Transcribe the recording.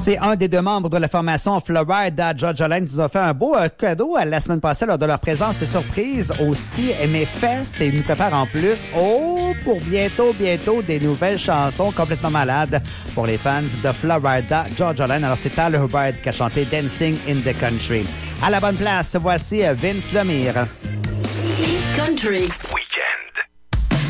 C'est un des deux membres de la formation Florida, Georgia Line, qui nous a fait un beau cadeau la semaine passée lors de leur présence surprise au CMA Fest. Et ils nous préparent en plus, pour bientôt, des nouvelles chansons complètement malades pour les fans de Florida, Georgia Line. Alors, c'est Tyler Hubbard qui a chanté Dancing in the Country. À la bonne place, voici Vince Lemire. Country.